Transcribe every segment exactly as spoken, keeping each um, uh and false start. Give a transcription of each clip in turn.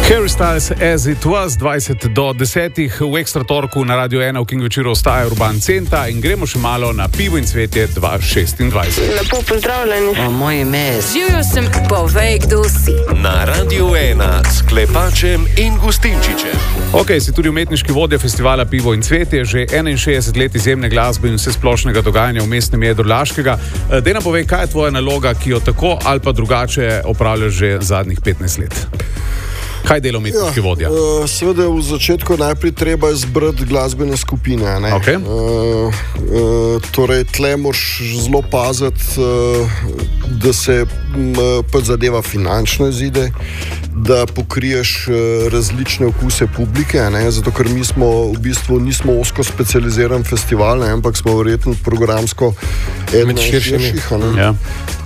Harry Styles, As It Was, dvajset do desetih v Ekstra torku na Radio ena v King večeru ostaja Urban Centa in gremo še malo na Pivo in cvetje dva šestindvajset. Lepo pozdravljeni. O, moje ime je... Živjo sem, povej, kdo si. Na Radio ena s Klepačem in Gustinčičem. Ok, si tudi umetniški vodja festivala Pivo in cvetje, že enainšestdeset let izjemne glasbe in vse splošnega dogajanja v mestnem jedru Laškega. Dej nam povej, kaj je tvoja naloga, ki jo tako ali pa drugače opravljaš že zadnjih petnajst let? Kaj dela umetniški ja, vodja? Uh, seveda v začetku najprej treba izbrati glasbene skupine. Okay. Uh, uh, torej, tle moraš zelo paziti, uh, da se um, pa zadeva finančno izide, da pokriješ uh, različne okuse publike, ne? Zato ker mi smo v bistvu nismo osko specializiran festival, ne? Ampak smo verjetno programsko eden od širših. Ja.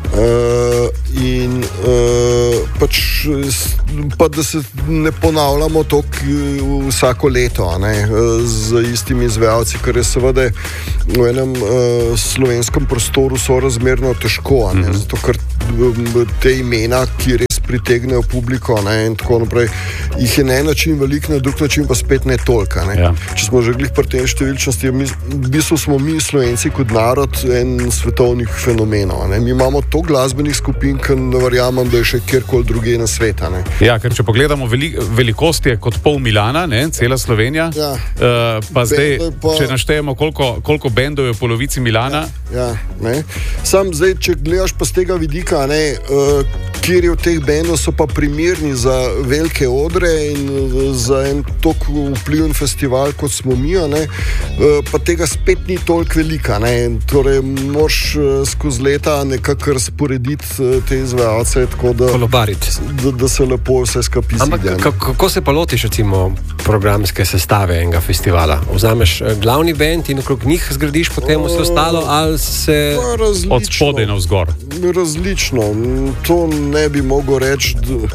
Uh, in uh, pač pa da se ne ponavljamo to vsako leto, ne, z istimi izvajalci, kar je seveda v enem uh, slovenskem prostoru sorazmerno težko, ne, mm-hmm. Zato ker te imena, ki res pritegnejo publiko, ne, in tako naprej, jih je na en način velik, na drug način pa spet ne toliko. Ne. Ja. Če smo že glih pri tej številčnosti, v bistvu smo mi Slovenci kot narod en svetovnih fenomenov. Ne. Mi imamo to glasbenih skupin, ki ne verjamem, da je še kjerkoli druge na sveta. Ne. Ja, ker če pogledamo, veli, velikost je kot pol Milana, ne, cela Slovenija, ja. uh, pa zdaj, pa... če naštejemo, koliko, koliko bendov je v polovici Milana. Ja, ja, ne. Sam zdaj, če gledaš pa z tega vidika, ne, uh, kjer je v teh bendov so pa primerni za velike odre in za en tok vpliven festival, kot smo mi, ne, uh, pa tega spet ni toliko velika, ne. Torej, moraš uh, skozi leta nekako razporediti te izvajalce, tako da, da, da se lepo vse skupaj zdi. Ampak kako se pa lotiš recimo programske sestave enega festivala? Vzameš glavni bend in okrog njih zgradiš potem vse ostalo, ali se od spodaj navzgor? Različno. To ne bi mogel reči, da,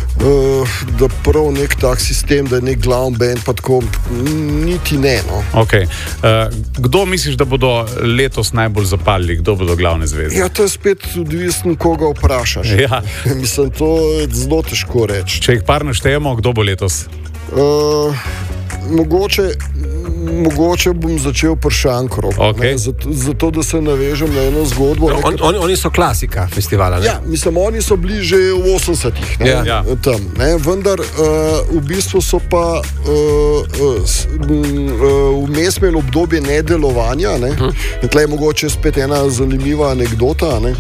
da prav nek tak sistem, da je nek glavni bend, pa tako niti ne. No. Okay. Uh, kdo misliš, da bodo letos najbolj zapalili? Kdo bodo glavne zvezde? Ja, to je spet odvisno, koga vprašaš. Ja. Mislim, to je zelo težko reči. Če jih par naštejemo, kdo bo letos? Uh, mogoče, mogoče bom začel pri Šankroku, okay. zato, zato, da se navežem na eno zgodbo. No, on, on, oni so klasika festivala, ne? Ja, mislim, oni so bili že v osemdesetih, ne? Ja. Tam, ne? Vendar uh, v bistvu so pa uh, uh, vmes imeli obdobje nedelovanja, ne? Hm. In tle je mogoče spet ena zanimiva anekdota, ne?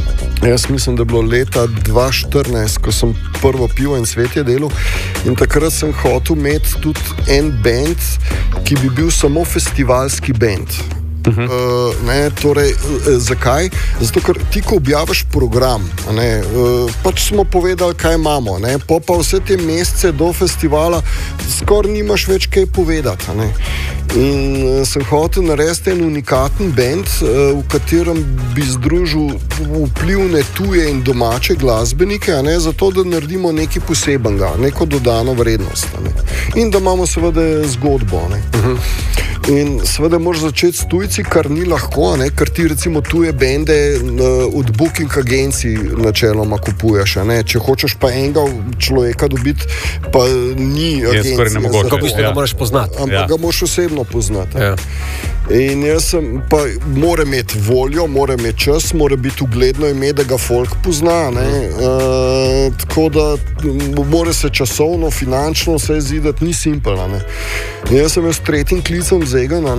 Jaz mislim, da je bilo leta dva tisoč štirinajst, ko sem prvo Pivo in cvetje delal, in takrat sem hotel imeti tudi en bend, ki bi bil samo festivalski bend. Uh-huh. Uh, ne, torej, uh, zakaj? Zato, ker ti, ko objaviš program, ne, uh, pač smo povedali, kaj imamo, ne, pa pa vse te mesece do festivala skoraj nimaš več kaj povedati. Ne. In uh, sem hotel narediti en unikaten bend, uh, v katerem bi združil vplivne tuje in domače glasbenike, ne, zato da naredimo nekaj posebenega, neko dodano vrednost. Ne. In da imamo seveda zgodbo. Ne. Uh-huh. In seveda moraš začeti s tujci, kar ni lahko, ne? Ker ti recimo tuje bende uh, od booking agencij načeloma kupuješ. Ne? Če hočeš pa enega človeka dobiti, pa ni agencija. Kako bi se ga moraš poznati? Ampak ja. Ga moraš osebno poznati. Ja. In jaz sem pa, mora imeti voljo, mora imeti čas, mora biti ugledno ime, da ga folk pozna. Ne? Uh, tako da mora se časovno, finančno vse izidati, ni simpelno. Jaz sem jaz tretjim klicem Zegana,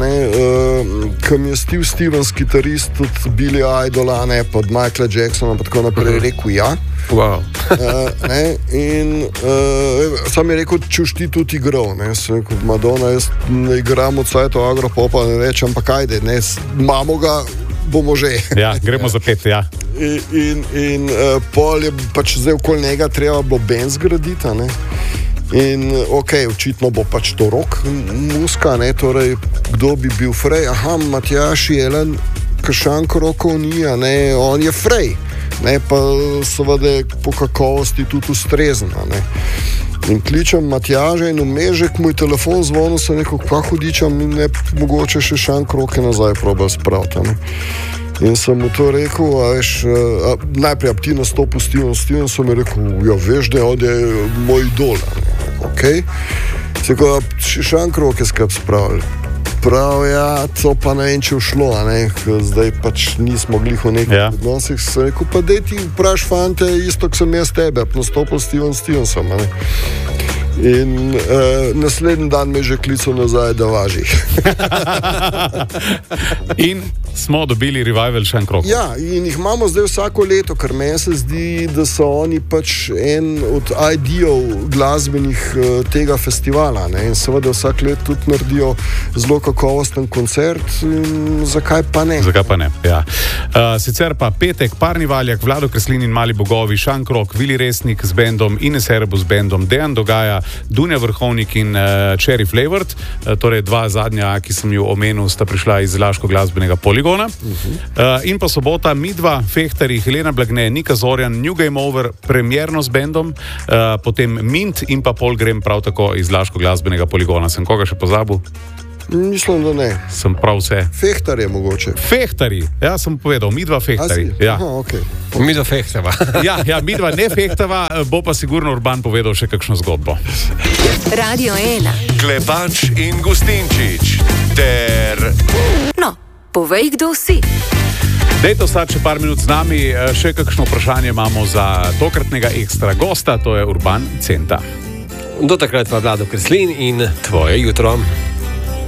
uh, ki mi je Steve Stevens, kitarist od Billy Idola, ne, pa od Michaela Jacksona, pa tako naprej, uh-huh. rekel ja. Wow. uh, ne, in uh, sam je rekel, če už ti tudi igral, ne, sem rekel, Madonna, jaz ne igram od sajto Agropopa, ne reč, ampak ajde, ne, imamo ga, bomo že. Ja, gremo za pet, ja. In, in, in uh, pol je pač zdaj okoli njega treba bo band zgraditi, ne. In ok, očitno bo pač to rock muska, ne, torej, kdo bi bil Frej? Aha, Matjaž Jelen, Šanko rokov ni, ne, on je Frej, ne, pa seveda po kakovosti tudi ustrezen, ne. In kličem Matjaža in vmežek, moj telefon zvonil, sem rekel, kva hudičam in ne mogoče še Šanko roke nazaj probal spraviti, ne. In sem mu to rekel, a veš, a, najprej, a ti nastopil Steven Steven, sem mi rekel, ja, veš, da je moj idol, ne. ok. Se ko Šankrok je skrb spravili. Prav, ja, to pa ne vem, če všlo, zdaj pač nismo glih v nekaj ja. odnosih. Sem rekel, pa dej ti vpraš fante, isto, ko sem jaz tebe, nastopil Steven Stevenson, ne. In uh, naslednji dan me je že klical nazaj, da važi. In smo dobili revival Šankrok. Ja, in jih imamo zdaj vsako leto, ker meni se zdi, da so oni pač en od idejov glasbenih uh, tega festivala. Ne? In seveda vsak let tudi naredijo zelo kakovosten koncert. Zakaj pa ne? Zakaj pa ne, ja. Uh, sicer pa petek, Parni Valjak, Vlado Kreslin in Mali bogovi, Šankrok, Vili Resnik z bendom, Ines Erebus z bendom, Dejan Dogaja, Dunja Vrhovnik in uh, Cherry Flavored, uh, torej dva zadnja, ki sem ju omenil, sta prišla iz Laško glasbenega poligona. Uh-huh. Uh, in pa sobota, Midva, Fehtari, Helena Blagne, Nika Zorjan, New Game Over, premjerno z bendom, uh, potem Mint in pa Pol Grem prav tako iz Laško glasbenega poligona. Sem koga še pozabil? Mislim, da ne. Sem prav vse. Fehtari je mogoče. Fehtari, ja, sem povedal, Midva Fehtari. Ja. Aha, okay. Midva Fehtava. ja, ja, Midva ne Fehtava, bo pa sigurno Urban povedal še kakšno zgodbo. Radio ena. Klepač in Gustinčič ter... No, povej, kdo si. Dejte ostati še par minut z nami, še kakšno vprašanje imamo za tokratnega ekstra gosta, to je Urban Centa. Do takrat pa Vlado Kreslin in tvoje jutro.